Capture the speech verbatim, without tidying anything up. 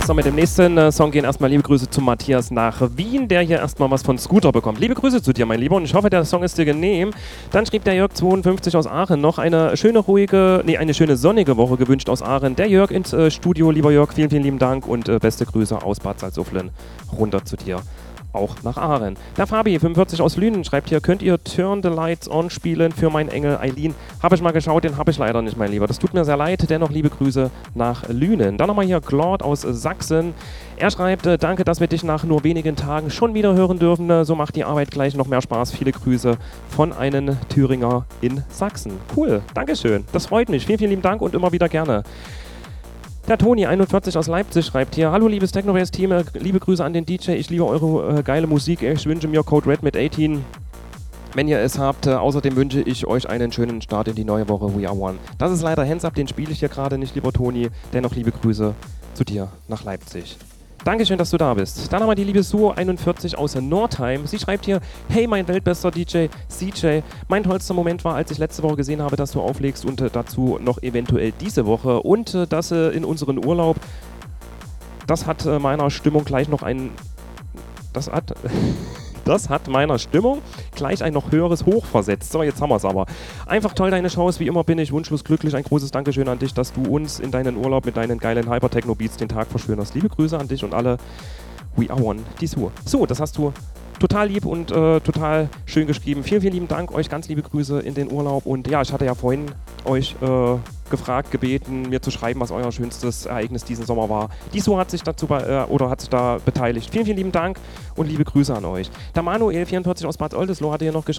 So, mit dem nächsten äh, Song gehen erstmal liebe Grüße zu Matthias nach Wien, der hier erstmal was von Scooter bekommt. Liebe Grüße zu dir, mein Lieber, und ich hoffe, der Song ist dir genehm. Dann schrieb der Jörg zweiundfünfzig aus Aachen noch eine schöne, ruhige, nee, eine schöne sonnige Woche gewünscht aus Aachen. Der Jörg ins äh, Studio, lieber Jörg, vielen, vielen lieben Dank und äh, beste Grüße aus Bad Salzuflen runter zu dir. Auch nach Aachen. Der Fabi, fünfundvierzig aus Lünen, schreibt hier, könnt ihr Turn the Lights On spielen für meinen Engel Eileen? Habe ich mal geschaut, den habe ich leider nicht, mein Lieber. Das tut mir sehr leid, dennoch liebe Grüße nach Lünen. Dann nochmal hier Claude aus Sachsen. Er schreibt, äh, danke, dass wir dich nach nur wenigen Tagen schon wieder hören dürfen. Äh, so macht die Arbeit gleich noch mehr Spaß. Viele Grüße von einem Thüringer in Sachsen. Cool, Dankeschön. Das freut mich. Vielen, vielen lieben Dank und immer wieder gerne. Der Toni, einundvierzig aus Leipzig, schreibt hier, hallo liebes Technobase-Team, äh, liebe Grüße an den D J, ich liebe eure äh, geile Musik, ich wünsche mir Code Red mit achtzehn, wenn ihr es habt. Äh, außerdem wünsche ich euch einen schönen Start in die neue Woche, We Are One. Das ist leider Hands Up, den spiele ich hier gerade nicht, lieber Toni, dennoch liebe Grüße zu dir nach Leipzig. Dankeschön, dass du da bist. Dann haben wir die liebe Suo einundvierzig aus Nordheim. Sie schreibt hier, hey mein weltbester D J, C J, mein tollster Moment war, als ich letzte Woche gesehen habe, dass du auflegst und äh, dazu noch eventuell diese Woche und äh, dass äh, in unseren Urlaub, das hat äh, meiner Stimmung gleich noch ein, das hat... Das hat meiner Stimmung gleich ein noch höheres Hoch versetzt. So, jetzt haben wir es aber. Einfach toll, deine Shows. Wie immer bin ich wunschlos glücklich. Ein großes Dankeschön an dich, dass du uns in deinen Urlaub mit deinen geilen Hyper-Techno-Beats den Tag verschönerst. Liebe Grüße an dich und alle. We are one. Die Sur. So, das hast du total lieb und äh, total schön geschrieben. Vielen, vielen lieben Dank. Euch ganz liebe Grüße in den Urlaub. Und ja, ich hatte ja vorhin euch äh, gefragt, gebeten, mir zu schreiben, was euer schönstes Ereignis diesen Sommer war. Die Sur hat sich dazu äh, oder hat sich da beteiligt. Vielen, vielen lieben Dank und liebe Grüße an euch. Der Manuel, vierundvierzig aus Bad Oldesloe, hatte hier noch geschrieben,